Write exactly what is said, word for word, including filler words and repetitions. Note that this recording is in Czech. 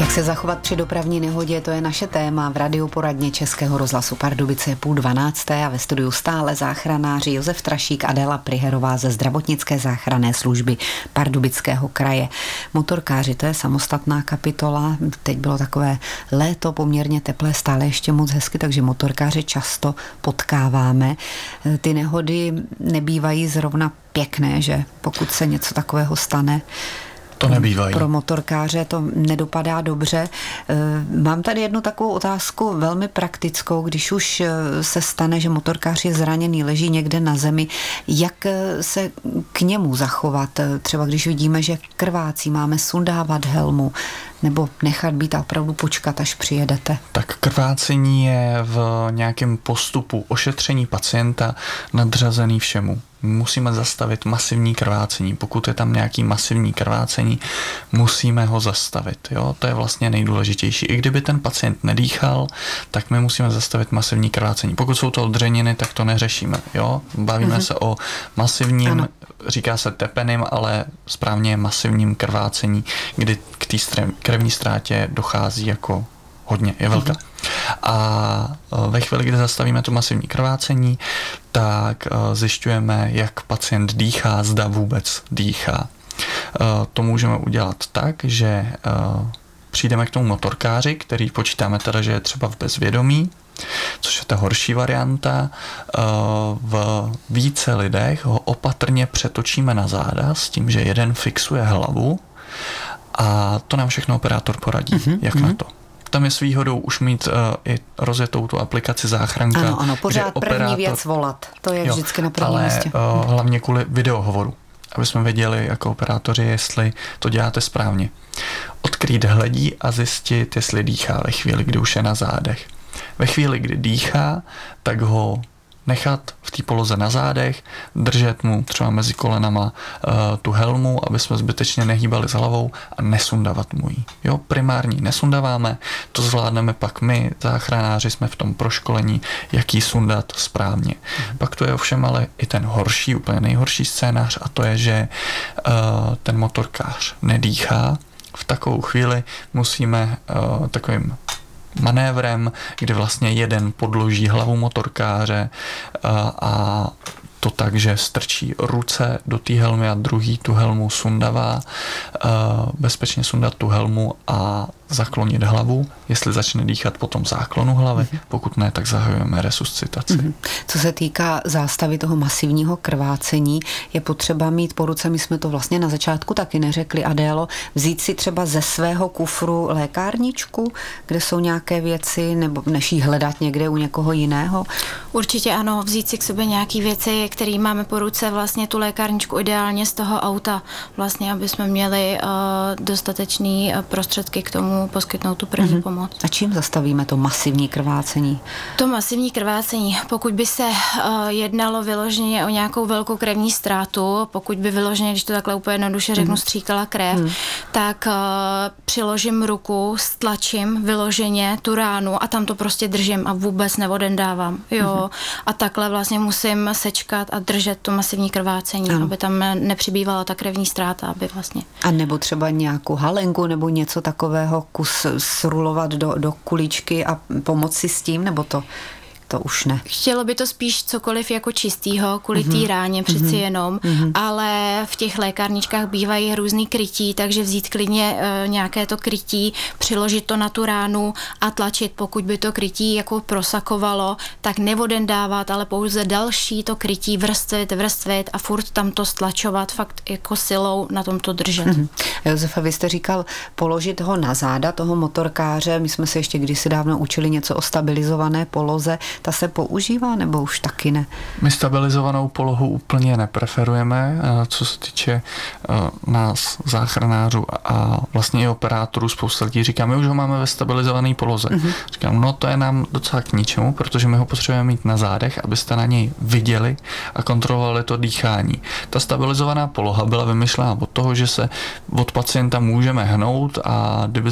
Jak se zachovat při dopravní nehodě, to je naše téma v radioporadně Českého rozhlasu Pardubice je půl dvanácté a ve studiu stále záchranáři Josef Trašík, Adéla Pryherová ze zdravotnické záchranné služby Pardubického kraje. Motorkáři, to je samostatná kapitola, teď bylo takové léto poměrně teplé, stále ještě moc hezky, takže motorkáři často potkáváme. Ty nehody nebývají zrovna pěkné, že pokud se něco takového stane, to nebývají. Pro motorkáře to nedopadá dobře. Mám tady jednu takovou otázku velmi praktickou, když už se stane, že motorkář je zraněný, leží někde na zemi, jak se k němu zachovat? Třeba když vidíme, že krvácí, máme sundávat helmu, nebo nechat být a opravdu počkat, až přijedete? Tak krvácení je v nějakém postupu ošetření pacienta nadřazený všemu. Musíme zastavit masivní krvácení. Pokud je tam nějaký masivní krvácení, musíme ho zastavit. Jo? To je vlastně nejdůležitější. I kdyby ten pacient nedýchal, tak my musíme zastavit masivní krvácení. Pokud jsou to odřeniny, tak to neřešíme. Jo? Bavíme mm-hmm. se o masivním, ano. Říká se tepeným, ale správně je masivním krvácení, kdy k té krevní ztrátě dochází jako hodně, je velká. Mm-hmm. A ve chvíli, kdy zastavíme to masivní krvácení, tak zjišťujeme, jak pacient dýchá, zda vůbec dýchá. To můžeme udělat tak, že přijdeme k tomu motorkáři, který počítáme teda, že je třeba v bezvědomí, což je ta horší varianta. V více lidech ho opatrně přetočíme na záda s tím, že jeden fixuje hlavu a to nám všechno operátor poradí, mm-hmm. jak mm-hmm. na to. Tam je s výhodou už mít uh, i rozjetou tu aplikaci záchranka. Ano, ano, pořád první operátor, věc volat. To je jo, vždycky na prvním ale, místě. Uh, hlavně kvůli videohovoru, aby jsme věděli jako operátoři, jestli to děláte správně. Odkrýt hledí a zjistit, jestli dýchá ve chvíli, kdy už je na zádech. Ve chvíli, kdy dýchá, tak ho nechat v té poloze na zádech, držet mu třeba mezi kolenama uh, tu helmu, aby jsme zbytečně nehýbali s hlavou a nesundavat mu ji. Jo, primární nesundáváme, to zvládneme pak my, záchranáři jsme v tom proškolení, jak ji sundat správně. Mm. Pak to je ovšem ale i ten horší, úplně nejhorší scénář a to je, že uh, ten motorkář nedýchá. V takovou chvíli musíme uh, takovým manévrem, kdy vlastně jeden podloží hlavu motorkáře a, a to tak, že strčí ruce do té helmy a druhý tu helmu sundavá, bezpečně sundat tu helmu a zaklonit hlavu. Jestli začne dýchat, potom záklonu hlavy, mm-hmm. pokud ne, tak zahajujeme resuscitaci. Mm-hmm. Co se týká zástavy toho masivního krvácení, je potřeba mít po ruce, my jsme to vlastně na začátku taky neřekli, Adélo, vzít si třeba ze svého kufru lékárničku, kde jsou nějaké věci, nebo než jí hledat někde u někoho jiného? Určitě ano, vzít si k sobě nějaké věci, které máme po ruce, vlastně tu lékárničku ideálně z toho auta, vlastně, aby jsme měli uh, dostatečný prostředky k tomu poskytnout tu první mm-hmm. pomoc. A čím zastavíme to masivní krvácení? To masivní krvácení, pokud by se uh, jednalo vyloženě o nějakou velkou krevní ztrátu, pokud by vyloženě, když to takhle úplně jednoduše řeknu, mm-hmm. stříkala krev, mm-hmm. tak uh, přiložím ruku, stlačím vyloženě tu ránu a tam to prostě držím a vůbec neodendávám. Jo. Mm-hmm. A takhle vlastně musím sečkat a držet to masivní krvácení, ano. aby tam nepřibývala ta krevní ztráta, aby vlastně. A nebo třeba nějakou halenku nebo něco takového, kus srulovat do, do kuličky a pomoci s tím, nebo to, to už ne? Chtělo by to spíš cokoliv jako čistýho, kvůli mm-hmm. té ráně přeci mm-hmm. jenom, mm-hmm. ale v těch lékárničkách bývají různý krytí, takže vzít klidně e, nějaké to krytí, přiložit to na tu ránu a tlačit, pokud by to krytí jako prosakovalo, tak nevodendávat, ale pouze další to krytí vrstvit, vrstvit a furt tam to stlačovat, fakt jako silou na tom to držet. Mm-hmm. Josefa, vy jste říkal položit ho na záda toho motorkáře, my jsme se ještě kdysi dávno učili něco o stabilizované poloze, ta se používá, nebo už taky ne? My stabilizovanou polohu úplně nepreferujeme, co se týče nás, záchranářů a vlastně i operátorů. Spousta lidí říká, my už ho máme ve stabilizované poloze. Mm-hmm. Říkám, no to je nám docela k ničemu, protože my ho potřebujeme mít na zádech, abyste na něj viděli a kontrolovali to dýchání. Ta stabilizovaná poloha byla vymyšlená od toho, že se od pacienta můžeme hnout a kdyby